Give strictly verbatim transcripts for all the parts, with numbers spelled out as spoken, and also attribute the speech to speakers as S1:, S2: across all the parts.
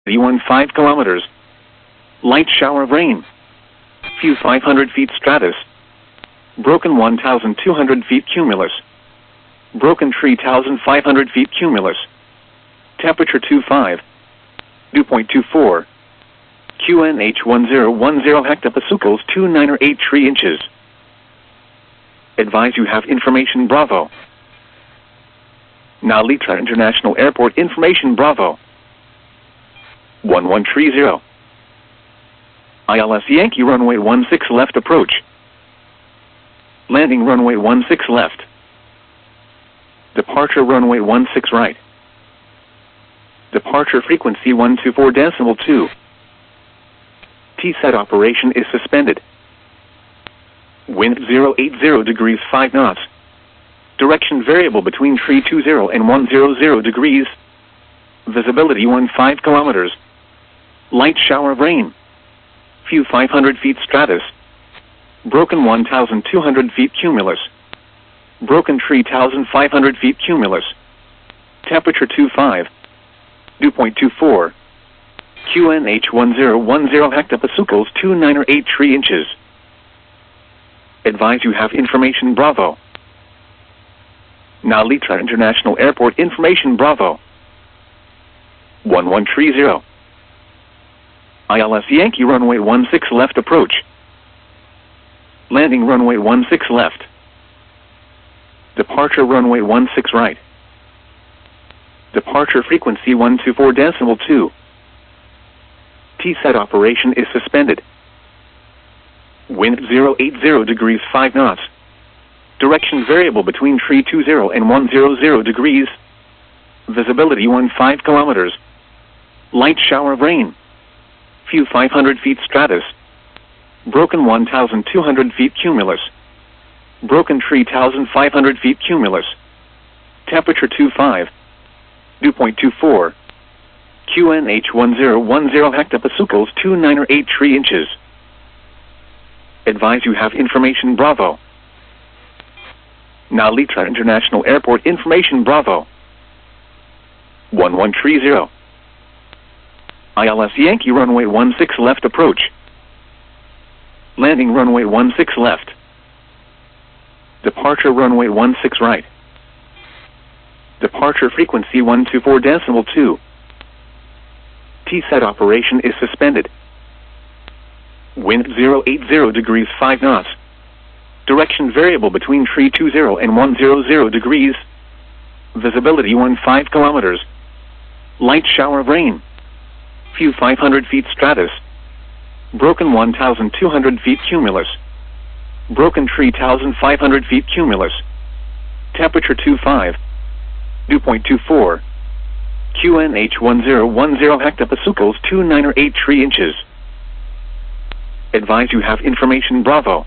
S1: one five kilometers. Light shower of rain. Few five hundred feet stratus. Broken one thousand two hundred feet cumulus. Broken three thousand five hundred feet cumulus. Temperature two five. Dew point two four. Q N H one zero one zero hectopascals two nine or eight three inches. Advise you have information Bravo. Nalita International Airport information Bravo. one one three zero. I L S Yankee runway one six left approach. Landing runway one six left. Departure runway one six right. Departure frequency one two four decimal two. T SET operation is suspended. Wind zero eight zero degrees five knots. Direction variable between three two zero and one hundred degrees. Visibility one five kilometers. Light shower of rain. Few five hundred feet stratus. Broken one thousand two hundred feet cumulus. Broken three thousand five hundred feet cumulus. Temperature two five. Dew point two four. Q N H one zero one zero hectopascals two nine or eight three inches. Advise you have information Bravo. Nalita International Airport information Bravo. one one three zero. I L S Yankee runway one six left approach. Landing runway one six left. Departure runway one six right. Departure frequency one two four decimal two. T SET operation is suspended. Wind zero eight zero degrees five knots. Direction variable between three two zero and one hundred degrees. Visibility one five kilometers. Light shower of rain. Few five hundred feet stratus. Broken one thousand two hundred feet cumulus. Broken three thousand five hundred feet cumulus. Temperature two five. Dew point two four. Q N H one zero one zero hectopascals two nine or eight three inches. Advise you have information Bravo. Nalita International Airport information Bravo. one one three zero. I L S Yankee runway one six left approach. Landing runway one six left. Departure runway one six right. Departure frequency one two four decimal two. T SET operation is suspended. Wind zero eight zero degrees five knots. Direction variable between three two zero and one hundred degrees. Visibility one five kilometers. Light shower of rain. Few five hundred feet stratus. Broken one thousand two hundred feet cumulus. Broken three thousand five hundred feet cumulus. Temperature two five. Dew point two four. Q N H one zero one zero hectopascals two nine or eight three inches. Advise you have information Bravo.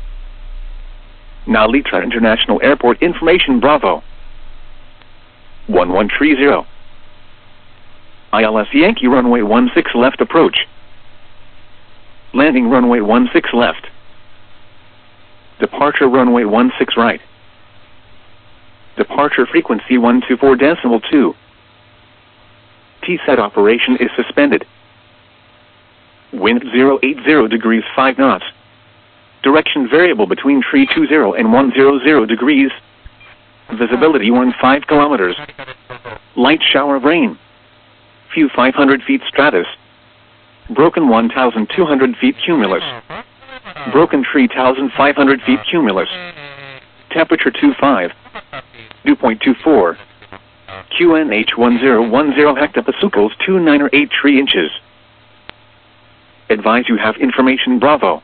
S1: Nalita International Airport information Bravo. one one three zero. I L S Yankee runway one six left approach. Landing runway one six left. Departure runway one six right. Departure frequency one two four decimal two. T SET operation is suspended. Wind zero eight zero degrees five knots. Direction variable between three two zero and one hundred degrees. Visibility one five kilometers. Light shower of rain. Few five hundred feet stratus. Broken one thousand two hundred feet cumulus. Broken three thousand five hundred feet cumulus. Temperature two five. Dew point two four. Q N H one zero one zero hectopascals two nine or eight three inches. Advise you have information Bravo.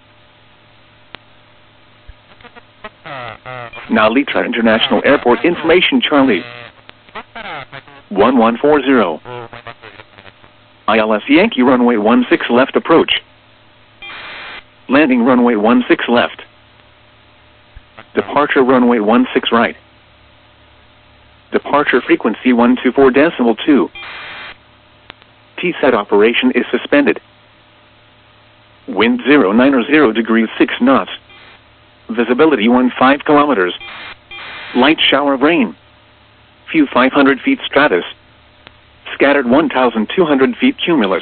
S1: Nalita International Airport information Charlie. one one four zero. I L S Yankee runway one six left approach. Landing runway one six left. Departure runway one six right. Departure frequency one two four decimal two. T SET operation is suspended. Wind zero nine zero degrees six knots. Visibility one five kilometers. Light shower of rain. Few five hundred feet stratus. Scattered one thousand two hundred feet cumulus.